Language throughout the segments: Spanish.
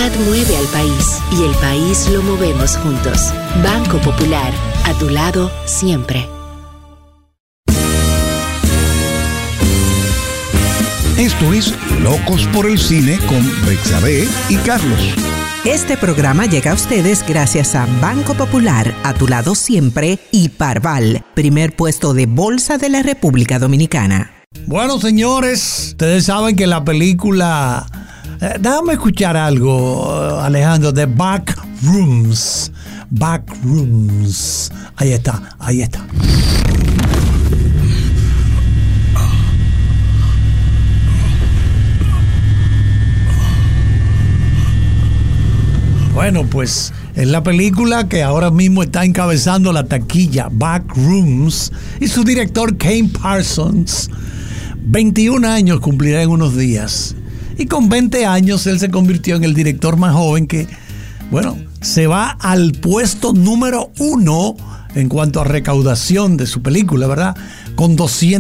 solidaridad mueve al país y el país lo movemos juntos. Banco Popular, a tu lado siempre. Esto es Locos por el Cine con Betsabe y Carlos. Este programa llega a ustedes gracias a Banco Popular, a tu lado siempre, y Parval, primer puesto de bolsa de la República Dominicana. Bueno, señores, ustedes saben que la película... déjame escuchar algo, Alejandro, de Backrooms. Backrooms. Ahí está, ahí está. Bueno, pues es la película que ahora mismo está encabezando la taquilla, Backrooms, y su director Kane Parsons, 21 años cumplirá en unos días. Y con 20 años él se convirtió en el director más joven que, bueno, se va al puesto número 1 en cuanto a recaudación de su película, ¿verdad? Con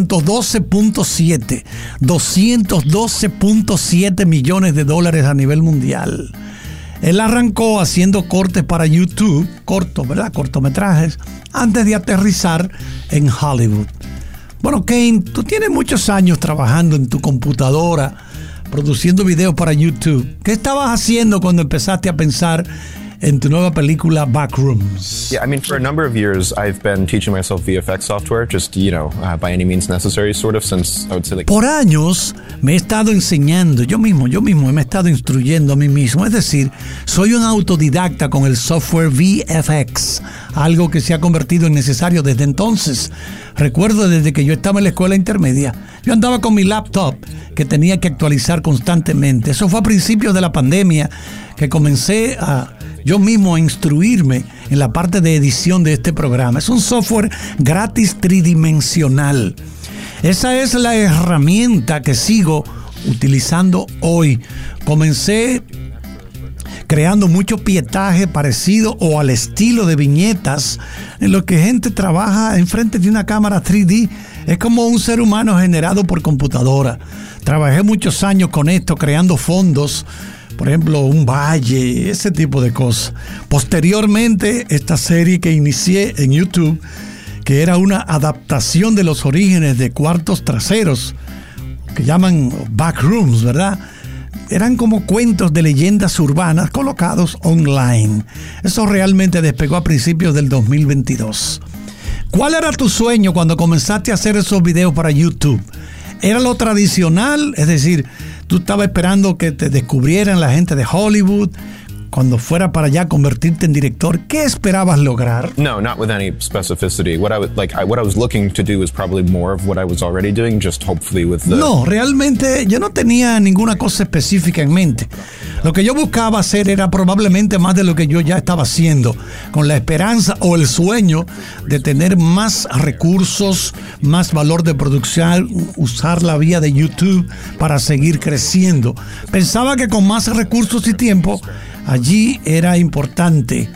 212.7 millones de dólares a nivel mundial. Él arrancó haciendo cortes para YouTube, cortos, ¿verdad? Cortometrajes, antes de aterrizar en Hollywood. Bueno, Kane, tú tienes muchos años trabajando en tu computadora, produciendo videos para YouTube. ¿Qué estabas haciendo cuando empezaste a pensar en tu nueva película Backrooms? Yeah, I mean, for a number of years, I've been teaching myself VFX software, just, by any means necessary, sort of, since, I would say, like... Por años me he estado enseñando, yo mismo me he estado instruyendo a mí mismo. Es decir, soy un autodidacta con el software VFX, algo que se ha convertido en necesario desde entonces. Recuerdo desde que yo estaba en la escuela intermedia, yo andaba con mi laptop que tenía que actualizar constantemente. Eso fue a principios de la pandemia que comencé yo mismo a instruirme en la parte de edición de este programa. Es un software gratis tridimensional. Esa es la herramienta que sigo utilizando hoy. Comencé creando mucho pietaje parecido o al estilo de viñetas en lo que gente trabaja enfrente de una cámara 3D. Es como un ser humano generado por computadora. Trabajé muchos años con esto, creando fondos, por ejemplo, un valle, ese tipo de cosas. Posteriormente, esta serie que inicié en YouTube, que era una adaptación de los orígenes de Cuartos Traseros, que llaman Backrooms, ¿verdad? Eran como cuentos de leyendas urbanas colocados online. Eso realmente despegó a principios del 2022. ¿Cuál era tu sueño cuando comenzaste a hacer esos videos para YouTube? ¿Era lo tradicional? Es decir, tú estabas esperando que te descubrieran la gente de Hollywood cuando fuera para allá convertirte en director. ¿Qué esperabas lograr? No, not with any specificity. What I was looking to do is probably more of what I was already doing, just hopefully with the... No, realmente yo no tenía ninguna cosa específica en mente. Lo que yo buscaba hacer era probablemente más de lo que yo ya estaba haciendo, con la esperanza o el sueño de tener más recursos, más valor de producción, usar la vía de YouTube para seguir creciendo. Pensaba que con más recursos y tiempo, allí era importante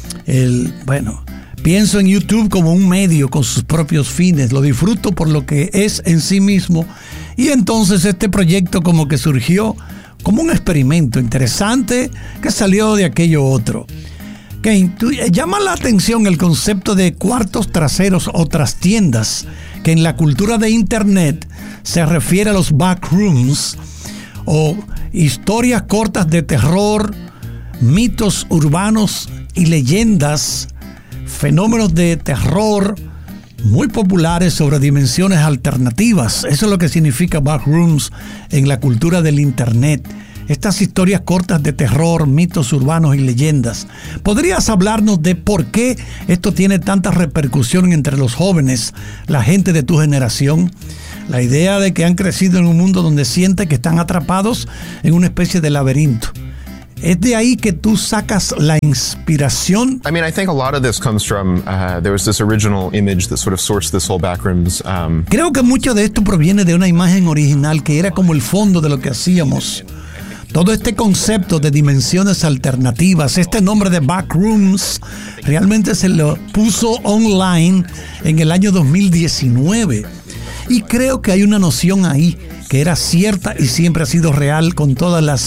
pienso en YouTube como un medio con sus propios fines, lo disfruto por lo que es en sí mismo, y entonces este proyecto como que surgió como un experimento interesante que salió de aquello otro. Kane, llama la atención el concepto de cuartos traseros o trastiendas, que en la cultura de internet se refiere a los backrooms o historias cortas de terror, mitos urbanos y leyendas, fenómenos de terror muy populares sobre dimensiones alternativas. Eso es lo que significa backrooms en la cultura del internet. Estas historias cortas de terror, mitos urbanos y leyendas. ¿Podrías hablarnos de por qué esto tiene tanta repercusión entre los jóvenes, la gente de tu generación? La idea de que han crecido en un mundo donde sienten que están atrapados en una especie de laberinto. ¿Es de ahí que tú sacas la inspiración? I mean, I think a lot of this comes from, there was this original image that sort of sourced this whole Backrooms. Creo que mucho de esto proviene de una imagen original que era como el fondo de lo que hacíamos. Todo este concepto de dimensiones alternativas, este nombre de Backrooms, realmente se lo puso online en el año 2019. Y creo que hay una noción ahí que era cierta y siempre ha sido real con todas las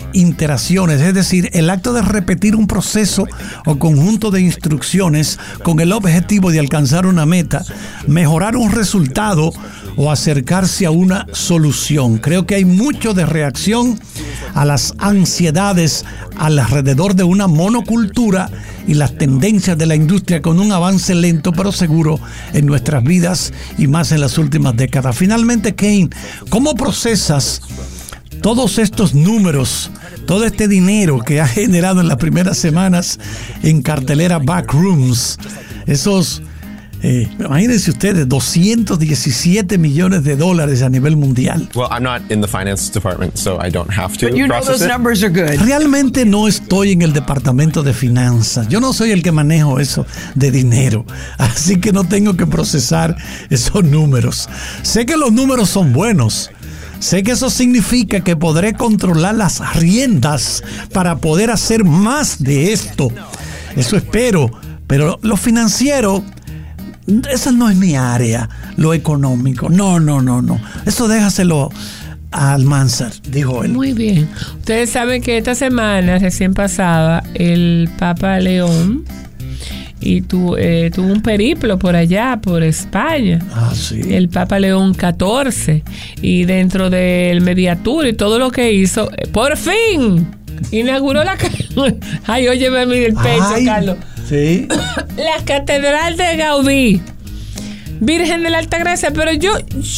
interacciones, es decir, el acto de repetir un proceso o conjunto de instrucciones con el objetivo de alcanzar una meta, mejorar un resultado o acercarse a una solución. Creo que hay mucho de reacción a las ansiedades alrededor de una monocultura y las tendencias de la industria con un avance lento pero seguro en nuestras vidas y más en las últimas décadas. Finalmente, Kane, ¿cómo procesas todos estos números, todo este dinero que ha generado en las primeras semanas en cartelera Backrooms? Esos, imagínense ustedes, $217 millones a nivel mundial. Well, I'm not in the finance department, so I don't have to. But you know process those it. numbers are good. Realmente no estoy en el departamento de finanzas. Yo no soy el que manejo eso de dinero. Así que no tengo que procesar esos números. Sé que los números son buenos. Sé que eso significa que podré controlar las riendas para poder hacer más de esto. Eso espero. Pero lo financiero, esa no es mi área. Lo económico. No. Eso déjaselo a Almanzar, dijo él. Muy bien. Ustedes saben que esta semana, recién pasada, el Papa León y tuvo un periplo por allá, por España. Ah, sí. El Papa León XIV. Y dentro del Mediatur y todo lo que hizo, por fin inauguró la... Ay, óyeme el pecho, Carlos. Sí. La Catedral de Gaudí, Virgen de la Altagracia. Pero yo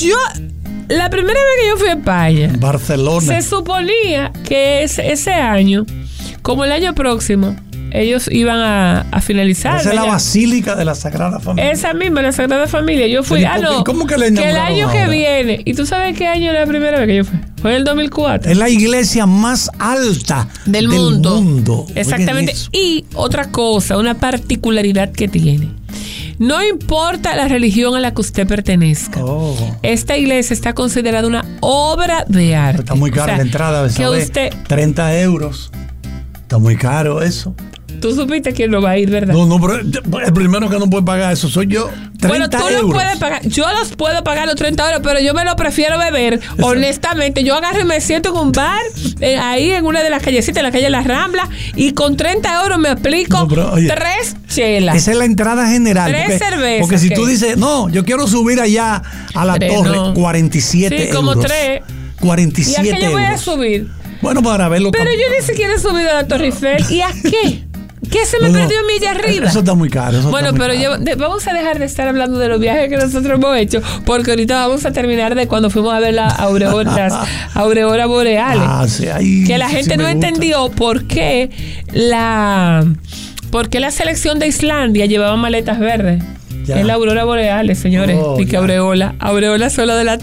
la primera vez que yo fui a España, Barcelona, se suponía que ese año, como el año próximo, ellos iban a finalizar. Esa es la Basílica de la Sagrada Familia. Esa misma, la Sagrada Familia. Yo fui, ¿Cómo que la que el inauguraron año ahora? que viene. ¿Y tú sabes qué año era la primera vez que yo fui? Fue en el 2004. Es la iglesia más alta del mundo. Oigan Exactamente. eso. Y otra cosa, una particularidad que tiene. No importa la religión a la que usted pertenezca. Oh. Esta iglesia está considerada una obra de arte. Está muy cara la entrada, que usted, 30 euros. Está muy caro eso. Tú supiste quién no va a ir, ¿verdad? No, pero el primero que no puede pagar eso soy yo. 30 bueno, tú euros. lo puedes pagar. Yo los puedo pagar los 30 euros, pero yo me lo prefiero beber. Eso. Honestamente, yo agarro y me siento en un bar, ahí en una de las callecitas, en la calle La Rambla, y con 30 euros me aplico 3 chelas. Esa es la entrada general. 3 cervezas. Porque si tú dices, no, yo quiero subir allá a la torre, 47 euros. Sí, como 3. 47 euros. ¿Y a qué yo voy a euros. subir? Bueno, para verlo. Pero yo ni siquiera he subido a la Torre Eiffel. ¿Y a qué? ¿Qué se me perdió a mí allá arriba? Eso está muy caro. Bueno, pero vamos a dejar de estar hablando de los viajes que nosotros hemos hecho, porque ahorita vamos a terminar de cuando fuimos a ver las auroras boreales. Ah, sí, ahí, que la gente no entendió por qué la selección de Islandia llevaba maletas verdes. Ya. Es la aurora boreales, señores. Y que aureola solo de la...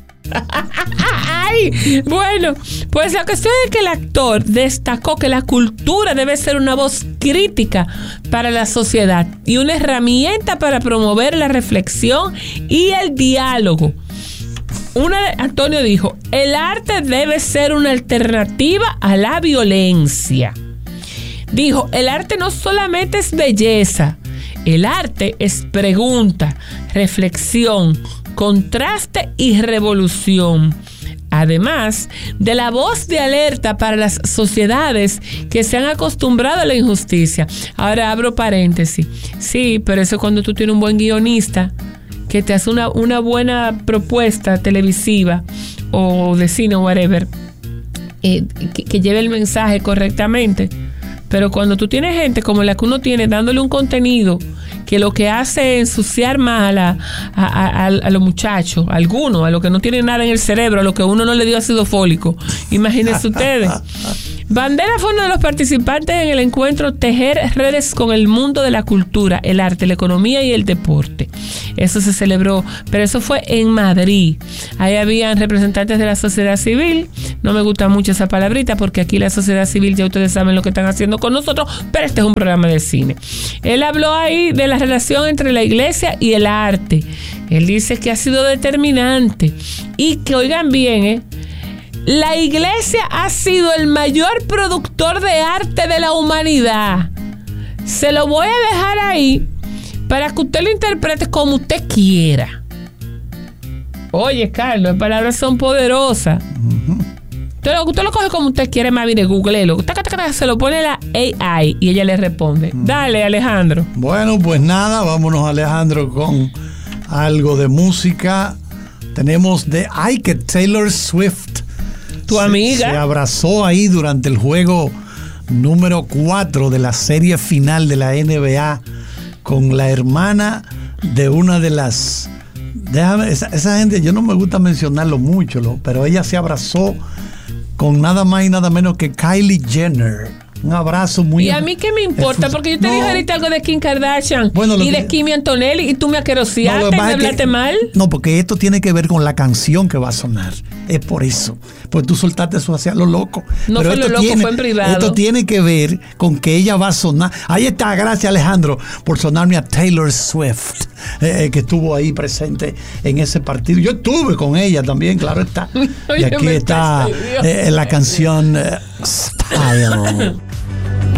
Ay, bueno, pues la cuestión es que el actor destacó que la cultura debe ser una voz crítica para la sociedad y una herramienta para promover la reflexión y el diálogo. Antonio dijo, el arte debe ser una alternativa a la violencia. Dijo, el arte no solamente es belleza, el arte es pregunta, reflexión, contraste y revolución. Además de la voz de alerta para las sociedades que se han acostumbrado a la injusticia. Ahora abro paréntesis. Sí, pero eso cuando tú tienes un buen guionista que te hace una buena propuesta televisiva o de cine o whatever, que lleve el mensaje correctamente. Pero cuando tú tienes gente como la que uno tiene dándole un contenido que lo que hace es ensuciar más a los muchachos, a algunos, a los que no tienen nada en el cerebro, a los que uno no le dio ácido fólico. Imagínense ustedes. Bandera fue uno de los participantes en el encuentro Tejer redes con el mundo de la cultura, el arte, la economía y el deporte. Eso se celebró, pero eso fue en Madrid. Ahí habían representantes de la sociedad civil. No me gusta mucho esa palabrita porque aquí la sociedad civil ya ustedes saben lo que están haciendo con nosotros, pero este es un programa de cine. Él habló ahí de la relación entre la iglesia y el arte. Él dice que ha sido determinante y que, oigan bien, la iglesia ha sido el mayor productor de arte de la humanidad. Se lo voy a dejar ahí para que usted lo interprete como usted quiera. Oye, Carlos, las palabras son poderosas. Usted lo coge como usted quiere, más bien, googlelo. Se lo pone la AI y ella le responde. Dale, Alejandro. Bueno, pues nada, vámonos, Alejandro, con algo de música. Tenemos de que Taylor Swift. Tu amiga. Se abrazó ahí durante el juego número 4 de la serie final de la NBA con la hermana de una de las... esa gente, yo no me gusta mencionarlo mucho, pero ella se abrazó con nada más y nada menos que Kylie Jenner. Un abrazo muy... ¿Y a mí qué me importa? Porque yo te dije ahorita algo de Kim Kardashian y de Kimi Antonelli y tú me aqueroseaste y me hablaste mal. No, porque esto tiene que ver con la canción que va a sonar. Es por eso. Pues tú soltaste eso hacia lo loco. No pero fue lo loco, fue en privado. Esto tiene que ver con que ella va a sonar. Ahí está, gracias Alejandro por sonarme a Taylor Swift, que estuvo ahí presente en ese partido. Yo estuve con ella también, claro está. Y aquí está la canción Style.